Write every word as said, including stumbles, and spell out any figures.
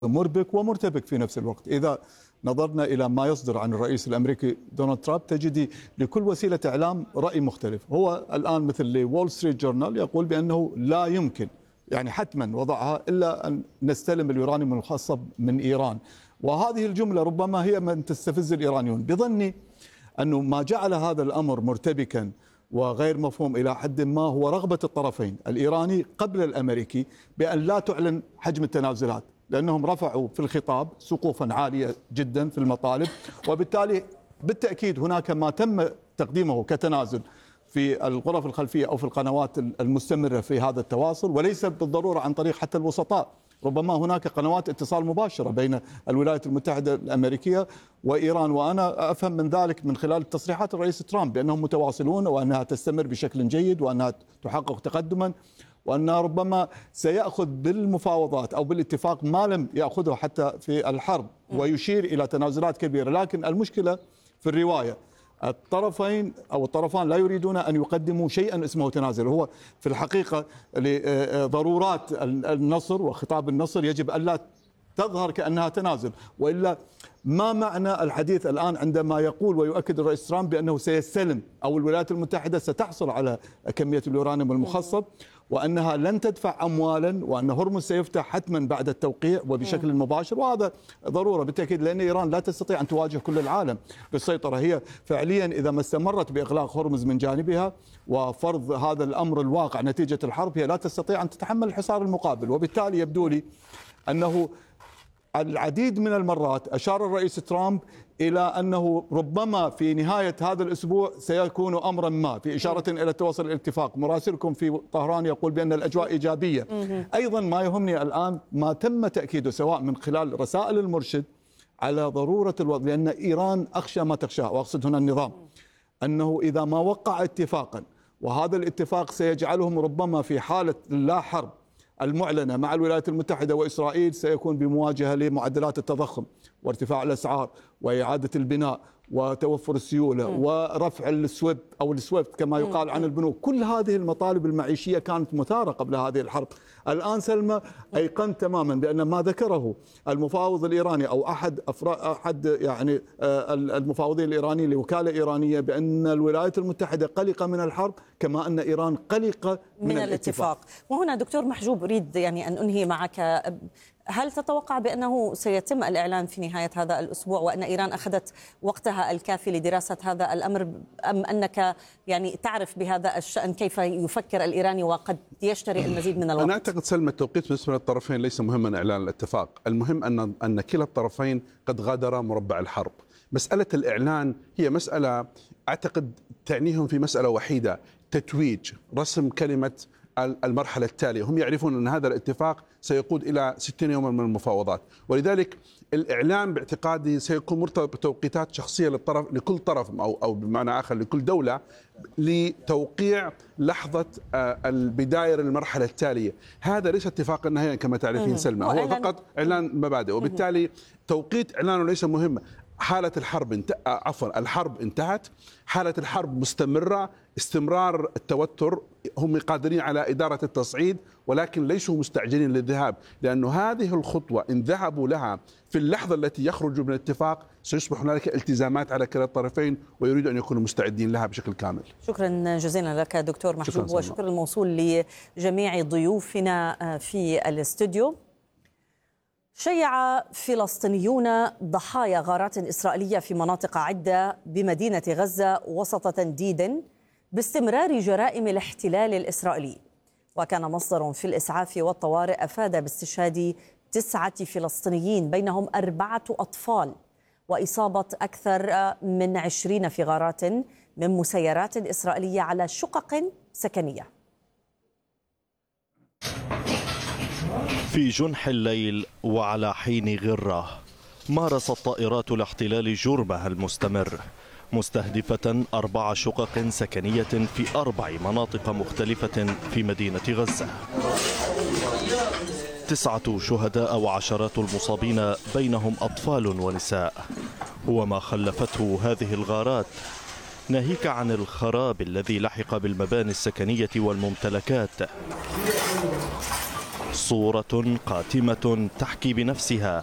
مربك ومرتبك في نفس الوقت. إذا نظرنا إلى ما يصدر عن الرئيس الأمريكي دونالد ترامب تجدي لكل وسيلة إعلام رأي مختلف. هو الآن مثل وول ستريت جورنال يقول بأنه لا يمكن يعني حتما وضعها إلا أن نستلم اليورانيوم المخصب من إيران، وهذه الجملة ربما هي من تستفز الإيرانيون. بظني أنه ما جعل هذا الأمر مرتبكا وغير مفهوم إلى حد ما هو رغبة الطرفين الإيراني قبل الأمريكي بأن لا تعلن حجم التنازلات، لأنهم رفعوا في الخطاب سقوفا عالية جدا في المطالب، وبالتالي بالتأكيد هناك ما تم تقديمه كتنازل في الغرف الخلفية أو في القنوات المستمرة في هذا التواصل، وليس بالضرورة عن طريق حتى الوسطاء. ربما هناك قنوات اتصال مباشرة بين الولايات المتحدة الأمريكية وإيران، وأنا أفهم من ذلك من خلال تصريحات الرئيس ترامب بأنهم متواصلون وأنها تستمر بشكل جيد وأنها تحقق تقدما، وأنها ربما سيأخذ بالمفاوضات أو بالاتفاق ما لم يأخذه حتى في الحرب، ويشير إلى تنازلات كبيرة. لكن المشكلة في الرواية، الطرفين أو الطرفان لا يريدون أن يقدموا شيئا اسمه تنازل. هو في الحقيقة لضرورات النصر وخطاب النصر يجب ألا تظهر كأنها تنازل، وإلا ما معنى الحديث الآن عندما يقول ويؤكد الرئيس ترامب بأنه سيستلم أو الولايات المتحدة ستحصل على كمية اليورانيوم المخصب، وأنها لن تدفع أموالا، وأن هرمز سيفتح حتما بعد التوقيع وبشكل مباشر، وهذا ضرورة بالتأكيد لأن إيران لا تستطيع أن تواجه كل العالم بالسيطرة. هي فعليا إذا ما استمرت بإغلاق هرمز من جانبها وفرض هذا الأمر الواقع نتيجة الحرب، هي لا تستطيع أن تتحمل الحصار المقابل. وبالتالي يبدو لي أنه العديد من المرات أشار الرئيس ترامب إلى أنه ربما في نهاية هذا الأسبوع سيكون أمرا ما، في إشارة إلى توصل الاتفاق. مراسلكم في طهران يقول بأن الأجواء إيجابية. أيضا ما يهمني الآن ما تم تأكيده سواء من خلال رسائل المرشد على ضرورة الوضع، لأن إيران أخشى ما تخشاه، وأقصد هنا النظام، أنه إذا ما وقع اتفاقا وهذا الاتفاق سيجعلهم ربما في حالة لا حرب المعلنة مع الولايات المتحدة وإسرائيل، سيكون بمواجهة لمعدلات التضخم وارتفاع الأسعار وإعادة البناء وتوفر السيولة ورفع السويب أو السويفت كما يقال عن البنوك. كل هذه المطالب المعيشية كانت مثارة قبل هذه الحرب. الآن سلمى أيقن تماما بأن ما ذكره المفاوض الإيراني أو أحد أحد يعني المفاوضين الإيرانيين لوكالة إيرانية بأن الولايات المتحدة قلقة من الحرب كما أن إيران قلقة من, من الاتفاق. الاتفاق. وهنا دكتور محجوب أريد يعني أن أنهي معك، هل تتوقع بأنه سيتم الإعلان في نهاية هذا الأسبوع وأن إيران أخذت وقتها الكافي لدراسة هذا الأمر، أم أنك يعني تعرف بهذا الشأن كيف يفكر الإيراني وقد يشتري المزيد من الوقت؟ أنا أعتقد سلمى التوقيت بالنسبة للطرفين ليس مهما إعلان الاتفاق، المهم أن أن كلا الطرفين قد غادرا مربع الحرب. مسألة الإعلان هي مسألة أعتقد تعنيهم في مسألة وحيدة، تتويج، رسم كلمة المرحلة التالية. هم يعرفون أن هذا الاتفاق سيقود إلى ستين يوما من المفاوضات، ولذلك الإعلام باعتقادي سيكون مرتبط بتوقيتات شخصية للطرف لكل طرف أو أو بمعنى آخر لكل دولة لتوقيع لحظة البداية للمرحلة التالية. هذا ليس اتفاقا نهائيا كما تعرفين سلمى، هو فقط إعلان مبادئ، وبالتالي توقيت إعلانه ليس مهم. حالة الحرب انت... عفوا الحرب انتهت، حالة الحرب مستمرة، استمرار التوتر، هم قادرين على إدارة التصعيد ولكن ليسوا مستعجلين للذهاب، لأن هذه الخطوة إن ذهبوا لها في اللحظة التي يخرجوا من الاتفاق سيصبح هنالك التزامات على كلا الطرفين ويريدوا أن يكونوا مستعدين لها بشكل كامل. شكرا جزيلا لك دكتور محجوب، وشكرا الموصول لجميع ضيوفنا في الاستوديو. شيع فلسطينيون ضحايا غارات إسرائيلية في مناطق عدة بمدينة غزة وسط تنديد باستمرار جرائم الاحتلال الإسرائيلي. وكان مصدر في الإسعاف والطوارئ أفاد باستشهاد تسعة فلسطينيين بينهم أربعة أطفال وإصابة أكثر من عشرين في غارات من مسيرات إسرائيلية على شقق سكنية. في جنح الليل وعلى حين غرة مارست طائرات الاحتلال جرمها المستمر، مستهدفة أربع شقق سكنية في أربع مناطق مختلفة في مدينة غزة. تسعة شهداء وعشرات المصابين بينهم أطفال ونساء. وما خلفته هذه الغارات ناهيك عن الخراب الذي لحق بالمباني السكنية والممتلكات. صورة قاتمة تحكي بنفسها